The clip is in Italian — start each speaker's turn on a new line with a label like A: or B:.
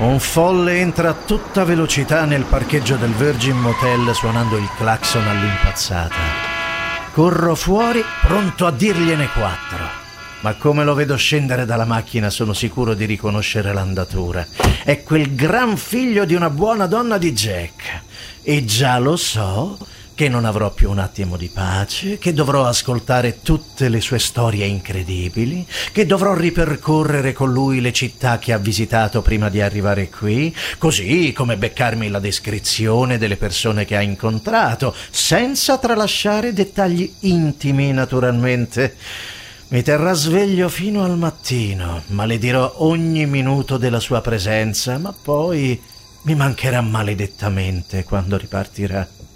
A: Un folle entra a tutta velocità nel parcheggio del Virgin Motel suonando il clacson all'impazzata. Corro fuori, pronto a dirgliene 4. Ma come lo vedo scendere dalla macchina sono sicuro di riconoscere l'andatura. È quel gran figlio di una buona donna di Jack. E già lo so che non avrò più un attimo di pace, che dovrò ascoltare tutte le sue storie incredibili, che dovrò ripercorrere con lui le città che ha visitato prima di arrivare qui, così come beccarmi la descrizione delle persone che ha incontrato, senza tralasciare dettagli intimi, naturalmente. Mi terrà sveglio fino al mattino, maledirò ogni minuto della sua presenza, ma poi mi mancherà maledettamente quando ripartirà.